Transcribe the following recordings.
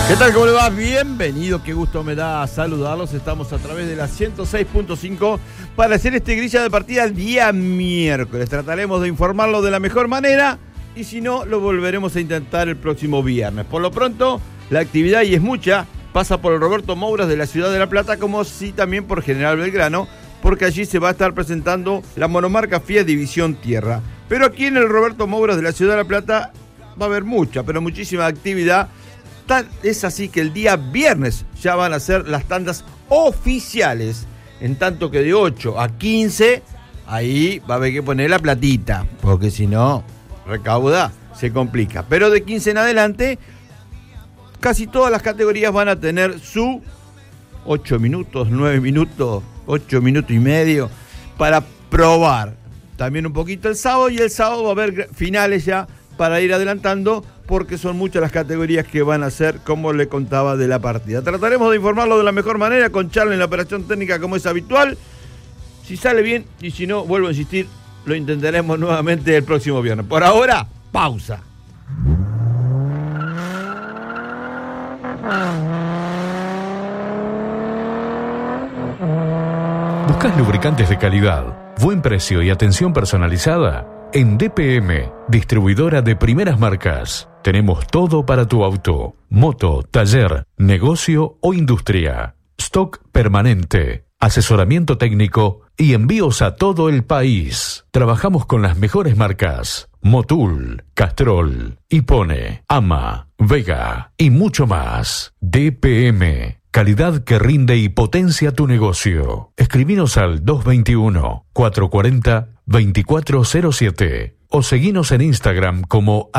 ¿Qué tal? ¿Cómo le va? Bienvenido, qué gusto me da saludarlos. Estamos a través de la 106.5 para hacer este grilla de partida el día miércoles. Trataremos de informarlo de la mejor manera y si no, lo volveremos a intentar el próximo viernes. Por lo pronto, la actividad, y es mucha, pasa por el Roberto Mouras de la Ciudad de La Plata, como sí también por General Belgrano, porque allí se va a estar presentando la monomarca Fiat División Tierra. Pero aquí en el Roberto Mouras de la Ciudad de La Plata va a haber mucha, pero muchísima actividad. Es así que el día viernes ya van a ser las tandas oficiales, en tanto que de 8 a 15, ahí va a haber que poner la platita, porque si no, recauda, se complica. Pero de 15 en adelante, casi todas las categorías van a tener su 8 minutos, 9 minutos, 8 minutos y medio, para probar. También un poquito el sábado, y el sábado va a haber finales ya para ir adelantando, porque son muchas las categorías que van a ser, como le contaba, de la partida. Trataremos de informarlo de la mejor manera, con Charlie en la operación técnica como es habitual. Si sale bien, y si no, vuelvo a insistir, lo intentaremos nuevamente el próximo viernes. Por ahora, pausa. ¿Buscas lubricantes de calidad, buen precio y atención personalizada? En DPM, distribuidora de primeras marcas, tenemos todo para tu auto, moto, taller, negocio o industria. Stock permanente, asesoramiento técnico y envíos a todo el país. Trabajamos con las mejores marcas: Motul, Castrol, Hipone, Ama, Vega y mucho más. DPM. Calidad que rinde y potencia tu negocio. Escribinos al 221-440-2407 o seguinos en Instagram como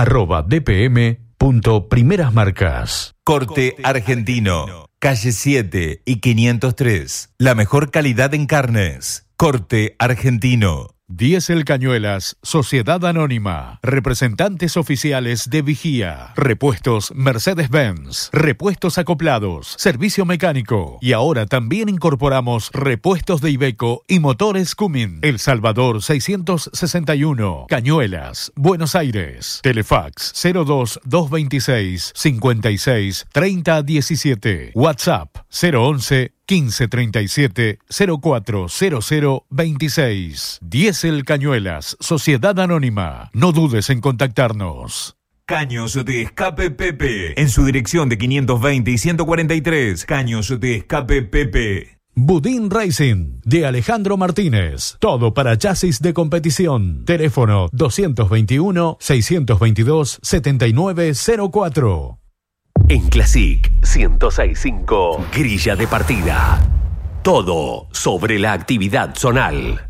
@dpm.primerasmarcas. Corte Argentino, calle 7 y 503. La mejor calidad en carnes. Corte Argentino. Diesel Cañuelas, Sociedad Anónima, representantes oficiales de Vigía, repuestos Mercedes-Benz, repuestos acoplados, servicio mecánico, y ahora también incorporamos repuestos de Iveco y motores Cummins. El Salvador 661, Cañuelas, Buenos Aires. Telefax 02226 56 30 17. WhatsApp 011 1537 040026. Diesel Cañuelas, Sociedad Anónima. No dudes en contactarnos. Caños de Escape Pepe. En su dirección de 520 y 143. Caños de Escape Pepe. Budín Racing, de Alejandro Martínez. Todo para chasis de competición. Teléfono 221-622-7904. En Classic 106.5, grilla de partida. Todo sobre la actividad zonal.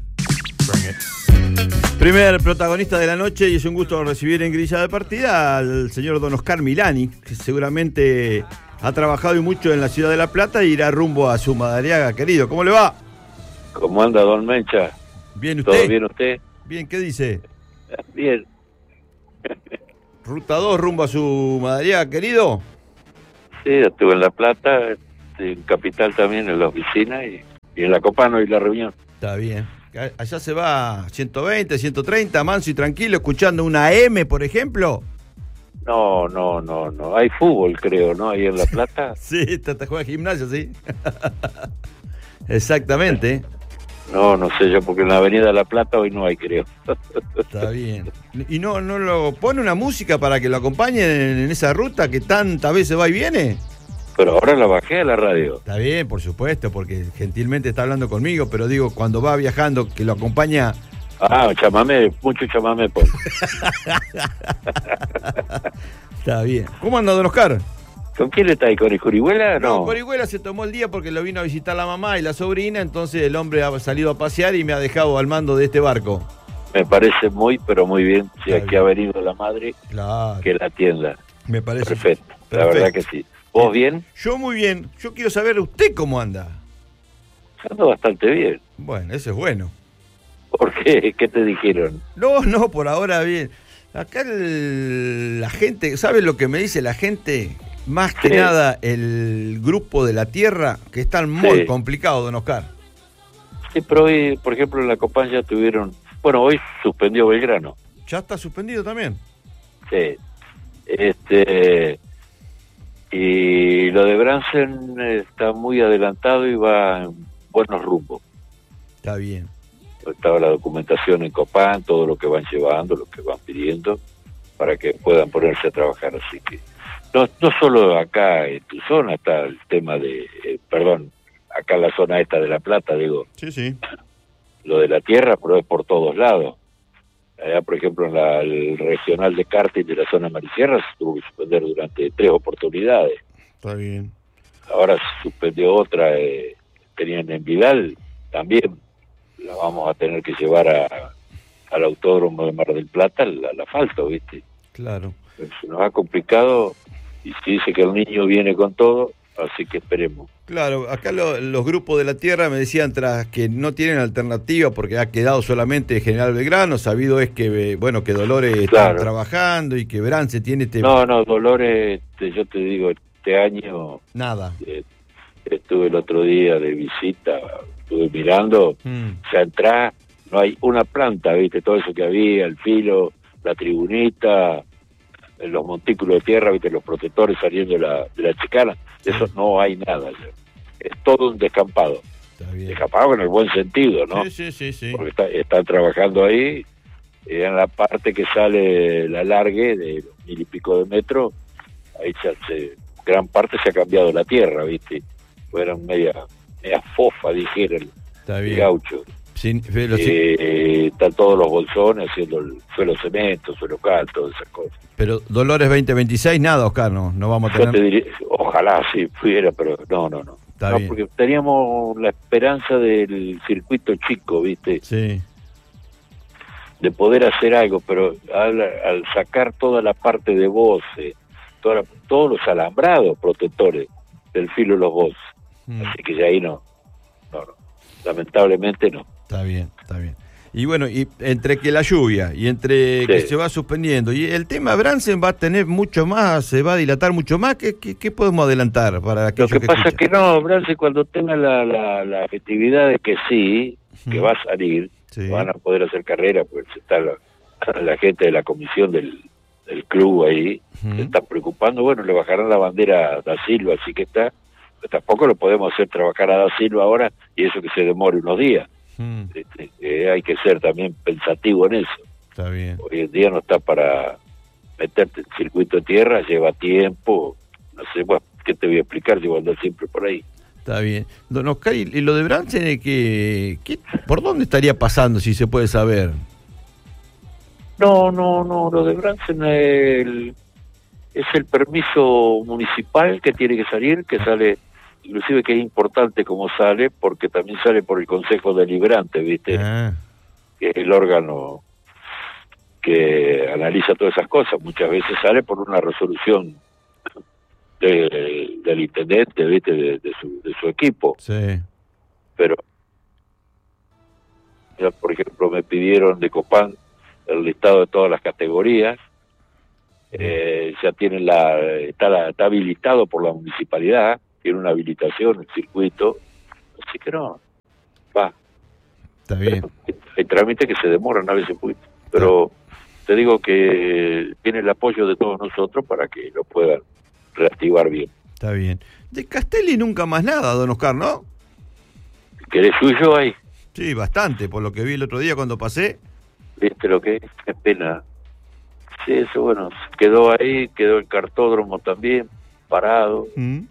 Primer protagonista de la noche, y es un gusto recibir en grilla de partida al señor don Oscar Milani, que seguramente ha trabajado y mucho en la Ciudad de La Plata e irá rumbo a su Madariaga querido. ¿Cómo le va? ¿Cómo anda, don Mencha? ¿Bien usted? ¿Todo bien usted? Bien, ¿qué dice? Bien. ¿Ruta 2 rumbo a su Madariaga querido? Sí, estuve en La Plata, en Capital también, en la oficina, y en la Copano y la reunión. Está bien. Allá se va 120, 130, manso y tranquilo, escuchando una AM, por ejemplo. No. Hay fútbol, creo, ¿no? Ahí en La Plata. Sí, te juega gimnasio, sí. Exactamente. No sé yo, porque en la Avenida La Plata hoy no hay, creo. Está bien. ¿Y no lo pone una música para que lo acompañen en esa ruta que tantas veces va y viene? Pero ahora la bajé a la radio. Está bien, por supuesto, porque gentilmente está hablando conmigo, pero digo, cuando va viajando, que lo acompaña... chamamé, mucho chamamé, pues. Está bien. ¿Cómo anda, don Oscar? ¿Con quién está ahí? ¿Con Corihuela? No, Corihuela se tomó el día porque lo vino a visitar la mamá y la sobrina, entonces el hombre ha salido a pasear y me ha dejado al mando de este barco. Me parece pero muy bien. Si aquí ha venido la madre, claro, que la atienda. Me parece perfecto. La verdad que sí. ¿Vos bien? Yo muy bien. Yo quiero saber usted cómo anda. Ando bastante bien. Bueno, eso es bueno. ¿Por qué? ¿Qué te dijeron? No, por ahora bien. Acá la gente, ¿sabe lo que me dice la gente? Más que nada el grupo de la tierra, que están muy complicados, don Oscar. Sí, pero hoy, por ejemplo, en la Copán ya tuvieron... Bueno, hoy suspendió Belgrano. ¿Ya está suspendido también? Sí. Y Y lo de Bransen está muy adelantado y va en buenos rumbos. Está bien. Estaba la documentación en Copán, todo lo que van llevando, lo que van pidiendo, para que puedan ponerse a trabajar. Así que no solo acá en tu zona está el tema de, acá en la zona esta de La Plata, digo, Sí. lo de la tierra, pero es por todos lados. Allá, por ejemplo, en el regional de karting de la zona Marisierra se tuvo que suspender durante 3 oportunidades. Está bien. Ahora se suspendió otra, tenían en Vidal, también la vamos a tener que llevar al autódromo de Mar del Plata, al asfalto, ¿viste? Claro. Se nos ha complicado y se dice que el niño viene con todo, así que esperemos. Claro, acá los grupos de la tierra me decían tras que no tienen alternativa porque ha quedado solamente General Belgrano, sabido es que que Dolores está trabajando y que Brance tiene No, Dolores, yo te digo, este año... Nada. Estuve el otro día de visita, estuve mirando, ya entrá, no hay una planta, ¿viste? Todo eso que había, el filo, la tribunita, los montículos de tierra, ¿viste? Los protectores saliendo de la chicana, de eso no hay nada ya. Es todo un descampado. Está bien. Descampado en el buen sentido, ¿no? Sí. Porque están trabajando ahí, en la parte que sale la largue de los 1000 y pico de metros, ahí gran parte se ha cambiado la tierra, ¿viste? Fueron media fofa, dijeron, el gaucho. Están todos los bolsones haciendo el suelo cemento, suelo cal, todas esas cosas. Pero Dolores 2026, nada, Oscar, no vamos a tener... Yo te diría, ojalá sí fuera, pero no. Está bien. Porque teníamos la esperanza del circuito chico, ¿viste? Sí. De poder hacer algo, pero al sacar toda la parte de voces, todos los alambrados protectores del filo de los voces, así que ya ahí no, lamentablemente no. Está bien. Y bueno, y entre que la lluvia y entre que se va suspendiendo y el tema Bransen va a tener mucho más, se va a dilatar mucho más, ¿qué podemos adelantar para aquellos Lo que pasa es que no, Bransen cuando tenga la efectividad de que sí, que va a salir, van a poder hacer carrera, porque está la gente de la comisión del club ahí, se está preocupando, bueno, le bajarán la bandera a Da Silva, así que está, pero tampoco lo podemos hacer trabajar a Da Silva ahora y eso que se demore unos días. Hay que ser también pensativo en eso. Está bien. Hoy en día no está para meterte en circuito de tierra, lleva tiempo, no sé, bueno, ¿qué te voy a explicar? Llevo a andar siempre por ahí. Está bien. Don Oscar, y lo de Bransen, ¿por dónde estaría pasando, si se puede saber? No, lo de Bransen es el permiso municipal que tiene que salir, que sale... Inclusive que es importante cómo sale, porque también sale por el Consejo Deliberante, ¿viste? Que es el órgano que analiza todas esas cosas. Muchas veces sale por una resolución del intendente, ¿viste? De su equipo. Sí. Pero, ya, por ejemplo, me pidieron de Copán el listado de todas las categorías. Ya tienen está habilitado por la municipalidad, tiene una habilitación, el circuito, así que no, va. Está bien. Hay trámites que se demoran a veces, pero te digo que tiene el apoyo de todos nosotros para que lo puedan reactivar bien. Está bien. De Castelli nunca más nada, don Oscar, ¿no? ¿Querés suyo ahí? Sí, bastante, por lo que vi el otro día cuando pasé. ¿Viste lo que es? Qué pena. Sí, eso, bueno, quedó ahí, quedó el cartódromo también, parado.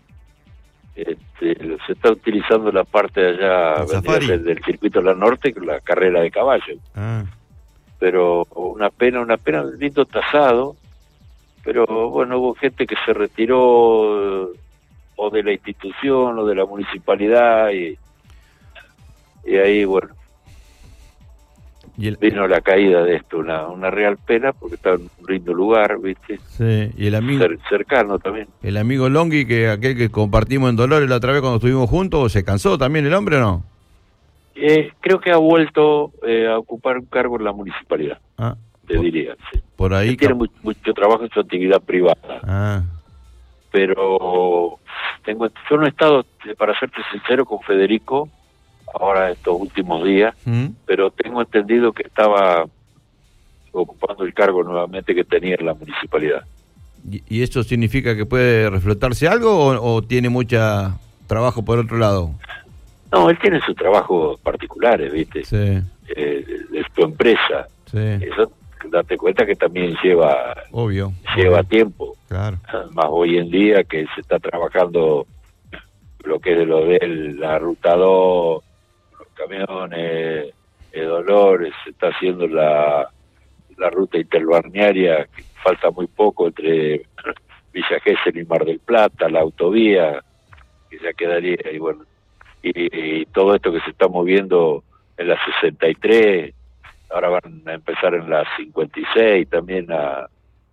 Se está utilizando la parte de allá del circuito de la norte, la carrera de caballos. Pero una pena, un lindo trazado, pero bueno, hubo gente que se retiró o de la institución o de la municipalidad y ahí, bueno, vino la caída de esto, una real pena, porque está en un lindo lugar, ¿viste? Sí, y el amigo... cercano también. El amigo Longhi, aquel que compartimos en Dolores la otra vez cuando estuvimos juntos, ¿se cansó también el hombre o no? Creo que ha vuelto a ocupar un cargo en la municipalidad, diría. Sí. Por ahí... Tiene mucho trabajo en su actividad privada. Pero yo no he estado, para serte sincero, con Federico, ahora estos últimos días, pero tengo entendido que estaba ocupando el cargo nuevamente que tenía en la municipalidad. ¿Y eso significa que puede reflotarse algo o tiene mucha trabajo por otro lado? No, él tiene sus trabajos particulares, ¿viste? Sí. De su empresa. Sí. Eso, date cuenta que también lleva Obvio. tiempo. Claro. Más hoy en día que se está trabajando lo que es de lo de la ruta 2, los camiones, Dolores, se está haciendo la ruta interbalnearia, que falta muy poco entre Villa Gesell y Mar del Plata, la autovía, que ya quedaría, y bueno, y todo esto que se está moviendo en la 63, ahora van a empezar en la 56 también a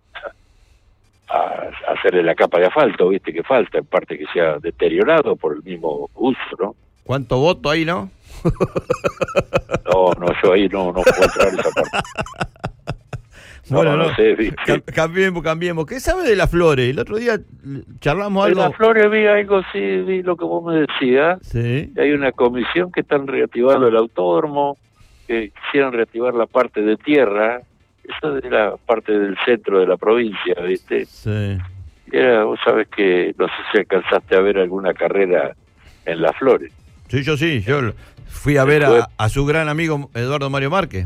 hacerle la capa de asfalto, viste que falta, en parte que se ha deteriorado por el mismo uso, ¿no? ¿Cuánto voto ahí, no? No, yo ahí no puedo entrar esa parte. Bueno, no sé, ¿viste? Cambiemos. ¿Qué sabe de las flores? El otro día charlamos De algo. las flores vi algo, sí, vi lo que vos me decías. Sí. Hay una comisión que están reactivando el autódromo, que quisieran reactivar la parte de tierra, eso de la parte del centro de la provincia, ¿viste? Sí. Y vos sabés que, no sé si alcanzaste a ver alguna carrera en Las Flores. Sí, yo fui a ver a su gran amigo Eduardo Mario Márquez.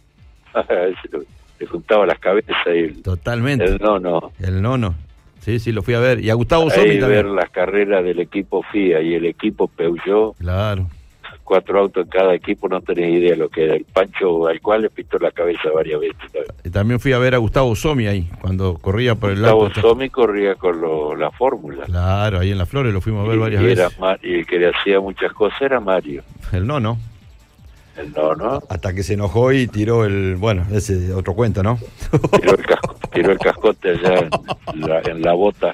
Le juntaba las cabezas y Totalmente. el nono. El nono. Sí, lo fui a ver. Y a Gustavo Ahí Somi ver también. las carreras del equipo FIA y el equipo Peugeot. Claro. 4 autos en cada equipo, no tenés idea lo que era. El Pancho al cual le pintó la cabeza varias veces. Y también fui a ver a Gustavo Somi ahí, cuando corría por el lado. Gustavo Somi corría con la fórmula. Claro, ahí en Las Flores lo fuimos a ver varias veces. Y el que le hacía muchas cosas era Mario. El nono. El nono. Hasta que se enojó y tiró ese otro cuento, ¿no? Tiró el cascote allá en la bota.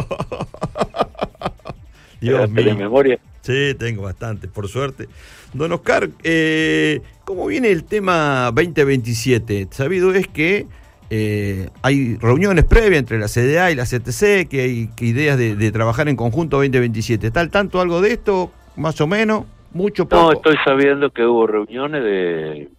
Dios mío. ¿Tenés memoria? Sí, tengo bastante, por suerte. Don Oscar, ¿cómo viene el tema 2027? Sabido es que hay reuniones previas entre la CDA y la CTC, que hay ideas de trabajar en conjunto 2027. ¿Está al tanto algo de esto? ¿Más o menos? ¿Mucho, poco? No, estoy sabiendo que hubo reuniones de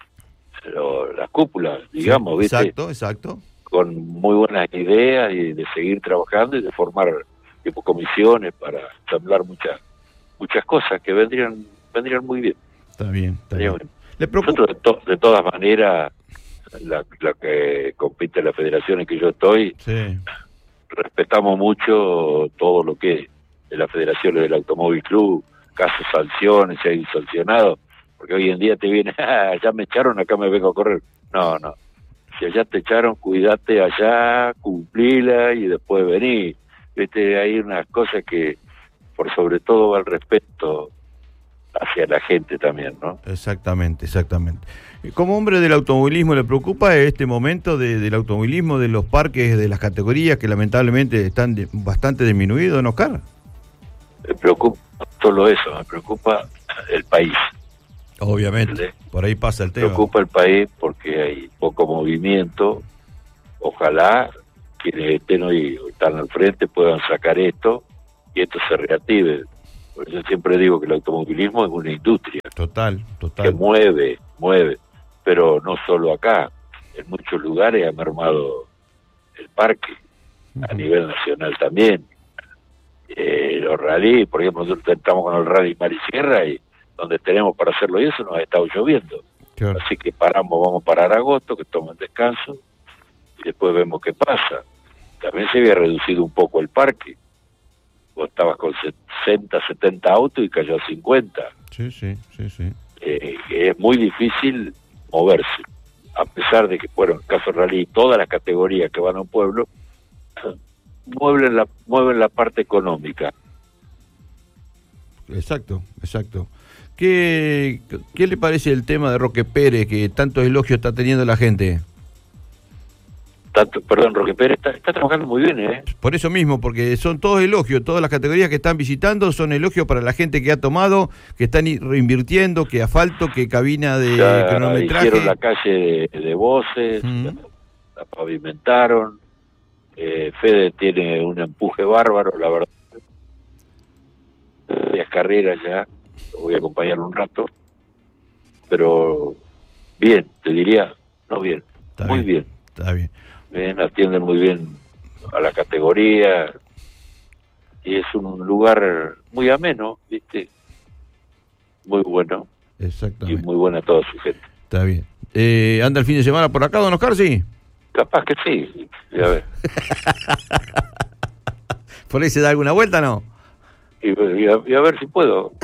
las cúpulas, digamos, sí, ¿viste? Exacto. Con muy buenas ideas y de seguir trabajando y de formar tipo comisiones para ensamblar muchas cosas que vendrían muy bien. Está bien. ¿Le preocupa? Nosotros de todas maneras, la que compite en la federación en que yo estoy, sí, respetamos mucho todo lo que es la federación del Automóvil Club, casos, sanciones, si hay sancionado, porque hoy en día te viene, ya me echaron, acá me vengo a correr. No, si allá te echaron, cuídate allá, cumplila y después vení. Viste, hay unas cosas que por sobre todo va el respeto hacia la gente también, ¿no? Exactamente. Como hombre del automovilismo, ¿le preocupa este momento del automovilismo, de los parques, de las categorías que lamentablemente están bastante disminuidos, ¿no, Oscar? Me preocupa solo eso, me preocupa el país. Obviamente, ¿sí? Por ahí pasa el tema. Me preocupa el país porque hay poco movimiento. Ojalá quienes estén hoy están al frente puedan sacar esto y esto se reactive. Porque yo siempre digo que el automovilismo es una industria. Total. Que mueve, pero no solo acá. En muchos lugares ha mermado el parque, a nivel nacional también. Los rally, por ejemplo, nosotros estamos con el rally Mar y Sierra y donde tenemos para hacerlo y eso nos ha estado lloviendo. Claro. Así que vamos a parar agosto, que tomen descanso y después vemos qué pasa. También se había reducido un poco el parque. Vos estabas con 60, 70 autos y cayó a 50. Sí. Es muy difícil moverse. A pesar de que, bueno, en el caso rally, todas las categorías que van a un pueblo mueven la parte económica. Exacto. ¿Qué le parece el tema de Roque Pérez, que tantos elogios está teniendo la gente? Roque Pérez está trabajando muy bien, ¿eh? Por eso mismo, porque son todos elogios, todas las categorías que están visitando son elogios para la gente que ha tomado, que están reinvirtiendo, que asfalto, que cabina de cronometraje. Hicieron la calle de voces, la pavimentaron. Fede tiene un empuje bárbaro, la verdad. Varias carreras ya, lo voy a acompañar un rato, pero bien, te diría, no bien, está muy bien. Está bien. Atienden muy bien a la categoría, y es un lugar muy ameno, ¿viste? Muy bueno. Exactamente. Y muy buena toda su gente. Está bien. ¿Anda el fin de semana por acá, don Oscar? Sí. Capaz que sí, a ver. ¿Por ahí se da alguna vuelta, no? Y a ver si puedo.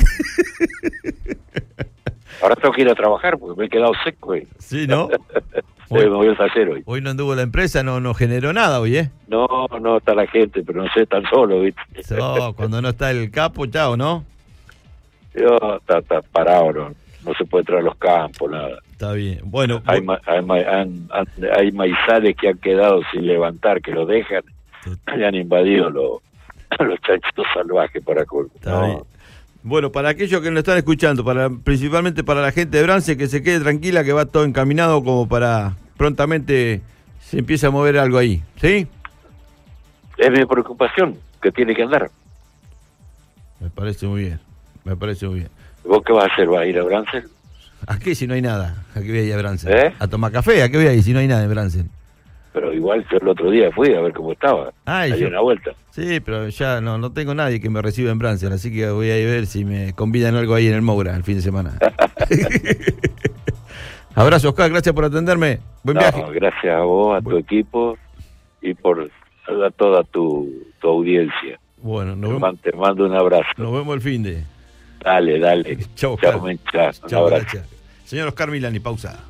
Ahora tengo que ir a trabajar porque me he quedado seco. Sí, ¿no? Me voy al taller hoy. Hoy no anduvo la empresa, no generó nada hoy, ¿eh? No, está la gente, pero no sé, tan solo, ¿viste? No, cuando no está el capo, chao, ¿no? Está parado, no se puede traer los campos, nada. Está bien. Bueno, hay maizales que han quedado sin levantar, que lo dejan, y han invadido los chanchitos salvajes para colmo. Está bien. Bueno, para aquellos que nos están escuchando, principalmente para la gente de Brance, que se quede tranquila, que va todo encaminado como para prontamente se empiece a mover algo ahí, ¿sí? Es mi preocupación, que tiene que andar. Me parece muy bien. ¿Vos qué vas a hacer? ¿Vas a ir a Brance? ¿A qué si no hay nada? ¿A qué voy a ir a Brance? ¿A tomar café? ¿A qué voy a ir si no hay nada en Brance? Pero igual yo el otro día fui a ver cómo estaba. Hay una vuelta. Sí, pero ya no tengo nadie que me reciba en Brance, así que voy a ir a ver si me convidan algo ahí en el Moura el fin de semana. Abrazo, Oscar, gracias por atenderme. Buen viaje. Gracias a vos, a tu equipo y a toda tu audiencia. Bueno, te mando un abrazo. Nos vemos el fin de. Dale. Chau, Oscar. Chau, gracias. Señor Oscar Milani, pausa.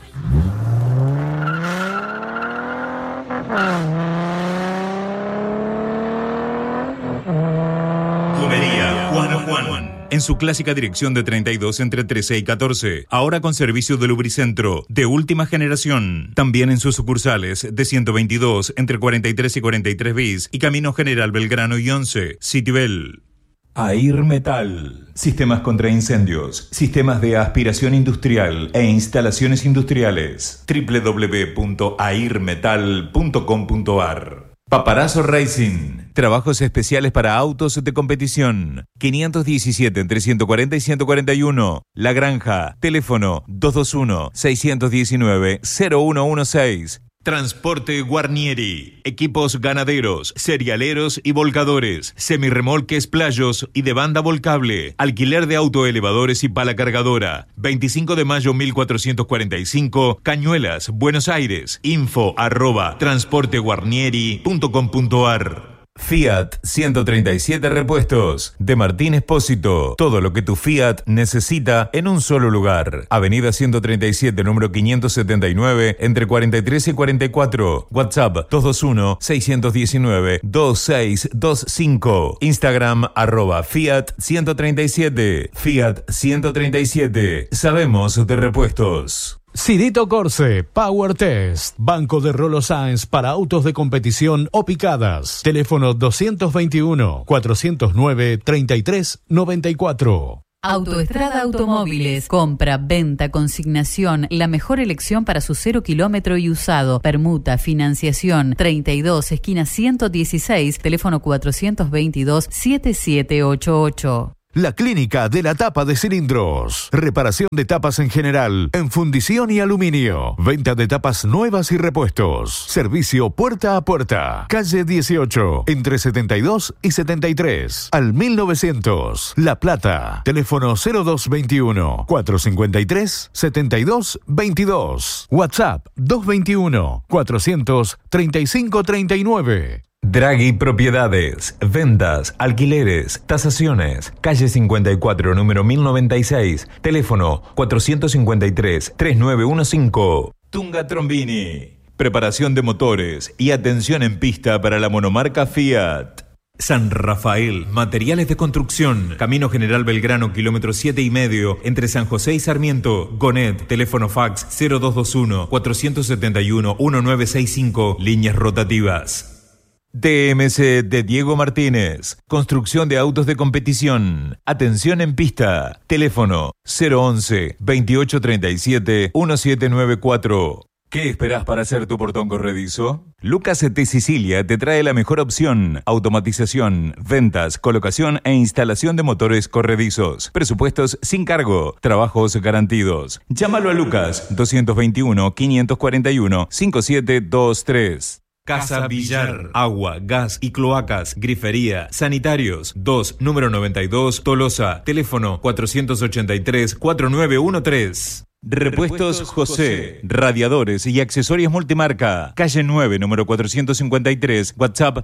Comería Juan. En su clásica dirección de 32 entre 13 y 14. Ahora con servicio de lubricentro de última generación. También en sus sucursales de 122 entre 43 y 43 bis y Camino General Belgrano y 11. Citibel. Air Metal. Sistemas contra incendios, sistemas de aspiración industrial e instalaciones industriales. www.airmetal.com.ar. Paparazzo Racing. Trabajos especiales para autos de competición. 517 entre 140 y 141. La Granja. Teléfono 221-619-0116. Transporte Guarnieri. Equipos ganaderos, cerealeros y volcadores. Semirremolques playos y de banda volcable. Alquiler de autoelevadores y pala cargadora. 25 de mayo 1445. Cañuelas, Buenos Aires. info@transporteguarnieri.com.ar. Fiat 137 Repuestos de Martín Espósito. Todo lo que tu Fiat necesita en un solo lugar. Avenida 137, número 579, entre 43 y 44. WhatsApp 221-619-2625. Instagram @Fiat 137. Fiat 137. Sabemos de repuestos. Cirito Corse, Power Test, Banco de Rolo Sáenz para autos de competición o picadas. Teléfono 221-409-3394. Autoestrada Automóviles. Compra, venta, consignación. La mejor elección para su 0 kilómetro y usado. Permuta, financiación. 32, esquina 116, teléfono 422-7788. La Clínica de la Tapa de Cilindros. Reparación de tapas en general, en fundición y aluminio. Venta de tapas nuevas y repuestos. Servicio puerta a puerta. Calle 18, entre 72 y 73. Al 1900. La Plata. Teléfono 0221-453-7222. WhatsApp 221-400-3539. Draghi Propiedades, ventas, alquileres, tasaciones, calle 54, número 1096, teléfono 453-3915. Tunga Trombini, preparación de motores y atención en pista para la monomarca Fiat. San Rafael, materiales de construcción, Camino General Belgrano, kilómetro 7,5, entre San José y Sarmiento. Gonet, teléfono fax 0221-471-1965, líneas rotativas. TMC de Diego Martínez. Construcción de autos de competición. Atención en pista. Teléfono 011-2837-1794. ¿Qué esperás para hacer tu portón corredizo? Lucas T. Sicilia te trae la mejor opción. Automatización, ventas, colocación e instalación de motores corredizos. Presupuestos sin cargo. Trabajos garantidos. Llámalo a Lucas 221-541-5723. Casa Villar, agua, gas y cloacas, grifería, sanitarios. 2, número 92, Tolosa, teléfono 483-4913. Repuestos José, radiadores y accesorios multimarca. Calle 9, número 453, WhatsApp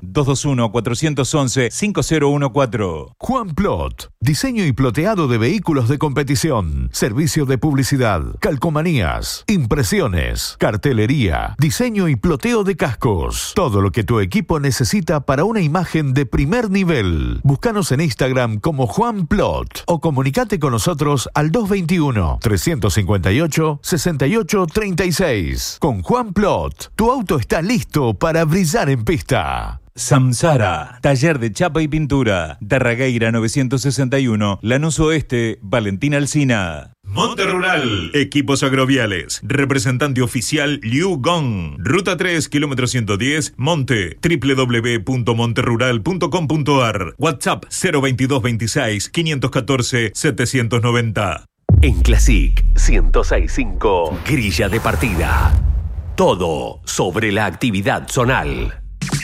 221-411-5014. Juan Plot, diseño y ploteado de vehículos de competición, servicio de publicidad, calcomanías, impresiones, cartelería, diseño y ploteo de cascos. Todo lo que tu equipo necesita para una imagen de primer nivel. Búscanos en Instagram como Juan Plot o comunicate con nosotros al 221-358-6836. Con Juan Plot, tu auto está listo para brillar en pista. Samsara, taller de chapa y pintura. Darragueira 961, Lanús Oeste, Valentín Alsina. Monte Rural, equipos agroviales. Representante oficial Liu Gong. Ruta 3, kilómetro 110, Monte. www.monterrural.com.ar. WhatsApp 02226 514 790. En Classic 106.5, Grilla de Partida. Todo sobre la actividad zonal.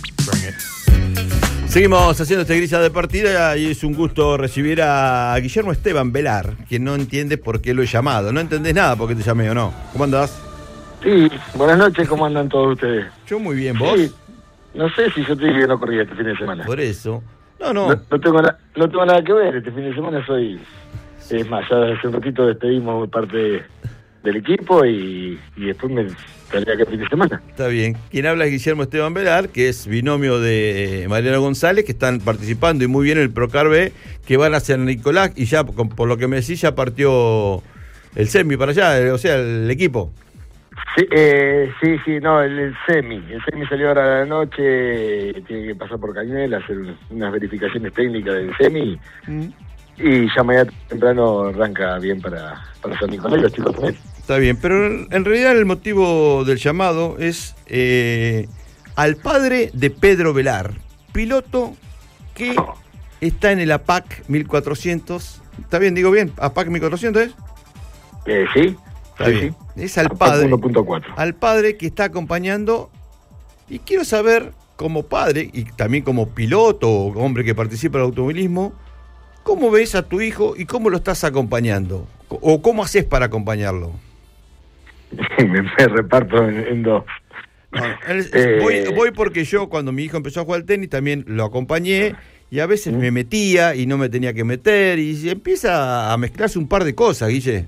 Seguimos haciendo esta grilla de partida y es un gusto recibir a Guillermo Esteban Velar, que no entiende por qué lo he llamado. No entendés nada por qué te llamé o no. ¿Cómo andás? Sí, buenas noches, ¿cómo andan todos ustedes? Yo muy bien, ¿vos? Sí, no sé si yo te dije que no corría este fin de semana. Por eso. No tengo nada que ver, este fin de semana soy... Es más, ya hace un ratito despedimos parte del equipo y después me salía que el fin de semana. Está bien. Quien habla es Guillermo Esteban Velar, que es binomio de Mariano González, que están participando y muy bien en el Procar B, que van hacia Nicolás y ya, por lo que me decís, ya partió el semi para allá, o sea, el equipo. Sí, el semi salió ahora a la noche, tiene que pasar por Cañuelas, hacer unas verificaciones técnicas del semi. Y ya mañana temprano arranca bien para San Nicolás y los chicos también. Está bien, pero en realidad el motivo del llamado es al padre de Pedro Velar, piloto que está en el APAC 1400. ¿Está bien? ¿Digo bien? ¿APAC 1400 es? Sí. Está bien. Sí. Es al padre, 1.4. Al padre que está acompañando. Y quiero saber, como padre y también como piloto o hombre que participa en el automovilismo, ¿cómo ves a tu hijo y cómo lo estás acompañando? ¿O cómo haces para acompañarlo? me reparto en dos. No, voy porque yo, cuando mi hijo empezó a jugar al tenis, también lo acompañé y a veces me metía y no me tenía que meter y empieza a mezclarse un par de cosas, Guille.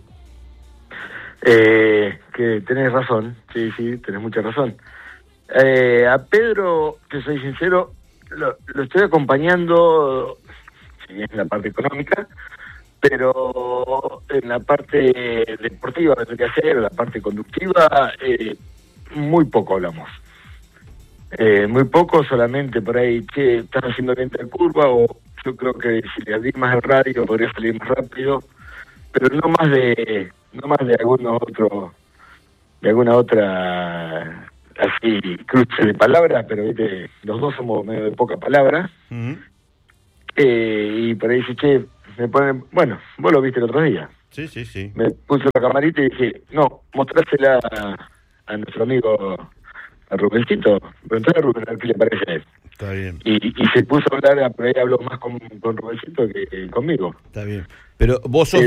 Que tenés razón, sí, tenés mucha razón. A Pedro, que soy sincero, lo estoy acompañando... en la parte económica, pero en la parte deportiva que tengo que hacer, la parte conductiva, muy poco hablamos. Muy poco, solamente por ahí, estás haciendo lenta de curva, o yo creo que si le abrís más el radio podría salir más rápido, pero no más de alguna otra así cruce de palabras, pero ¿viste? Los dos somos medio de poca palabra. Y por ahí dice, me ponen, bueno, vos lo viste el otro día. Sí. Me puso la camarita y dije, no, mostrásela a nuestro amigo, a Rubencito. Preguntale a Rubén qué le parece a él. Está bien. Y se puso a hablar, por ahí habló más con Rubencito que conmigo. Está bien. Pero vos sos